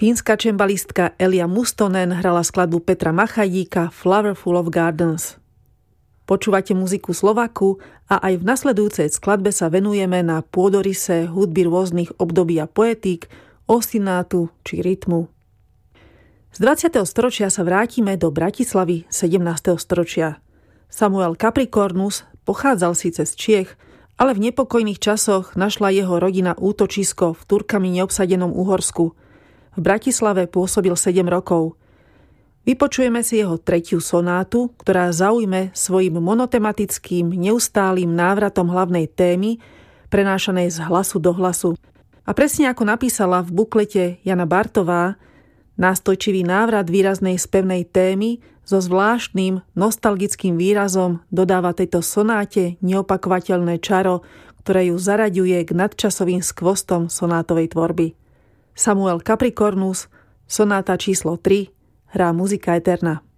Fínska čembalistka Elia Mustonen hrala skladbu Petra Machadíka Flower Full of Gardens. Počúvate muziku Slovaku a aj v nasledujúcej skladbe sa venujeme na pôdorise hudby rôznych období a poetík, ostinátu či rytmu. Z 20. storočia sa vrátime do Bratislavy 17. storočia. Samuel Capricornus pochádzal síce z Čiech, ale v nepokojných časoch našla jeho rodina útočisko v Turkami neobsadenom Uhorsku. V Bratislave pôsobil 7 rokov. Vypočujeme si jeho 3. sonátu, ktorá zaujme svojim monotematickým, neustálým návratom hlavnej témy, prenášanej z hlasu do hlasu. A presne ako napísala v buklete Jana Bartová, nástojčivý návrat výraznej spevnej témy so zvláštnym nostalgickým výrazom dodáva tejto sonáte neopakovateľné čaro, ktoré ju zaraďuje k nadčasovým skvostom sonátovej tvorby. Samuel Capricornus, sonáta číslo 3, hrá Musica Eterna.